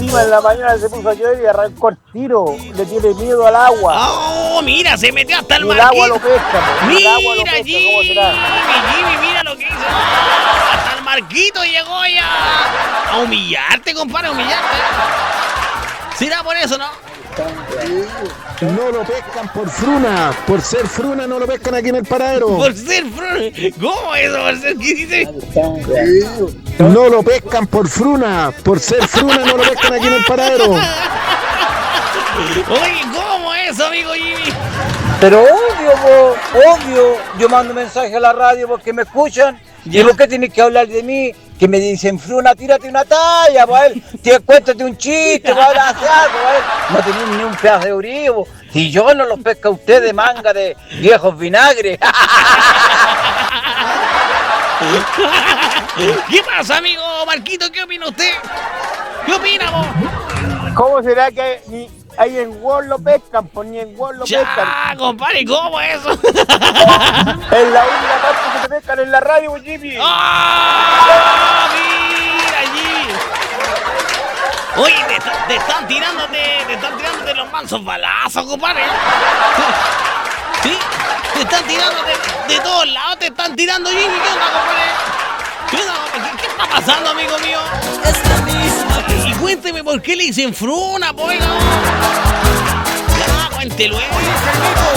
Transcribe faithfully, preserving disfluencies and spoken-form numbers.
encima en la mañana se puso a llover y arrancó el tiro. Le tiene miedo al agua. ¡Oh, mira! Se metió hasta el Y el Marquito. agua lo pesca, po. Y el Mira, agua lo pesca, ¿cómo será? Jimmy, Jimmy, mira lo que hizo. ¡Oh! Hasta el Marquito llegó ya a humillarte, compadre, a humillarte. ¿Será por eso, no? No lo pescan por fruna, por ser fruna no lo pescan aquí en el paradero. Por ser fruna. ¿Cómo eso? Por ser, ¿qué dice? No lo pescan por fruna, por ser fruna no lo pescan aquí en el paradero. Oye, ¿cómo eso, amigo Jimmy? Pero obvio, po, obvio, yo mando mensaje a la radio porque me escuchan. ¿Y por qué tienes que hablar de mí? Que me dicen, Fruna, tírate una talla, ¿vale? Tía, cuéntate un chiste, ¿vale? Haz algo, ¿vale? No tenéis ni un pedazo de oribo. Si yo no los pesca usted de manga de viejos vinagres. ¿Qué pasa, amigo Marquito? ¿Qué opina usted? ¿Qué opina vos? ¿Cómo será que ni ahí en Word lo pescan? Pues ni en Word lo pescan. Ya, compadre, ¿cómo eso? Es la única parte que te pescan en la radio, pues, Jimmy. ¡Oh! ¡Mira, Jimmy! Oye, te, te están tirándote, te están tirándote los mansos balazos, compadre. ¿Sí? Te están tirando de, de todos lados, te están tirando, Jimmy. ¿Qué onda, compadre? ¿Qué onda, compadre? ¿Qué, qué está pasando, amigo mío? Es la misma. Y cuénteme por qué le dicen fruna, pues, oiga. Ya, cuéntelo, eh.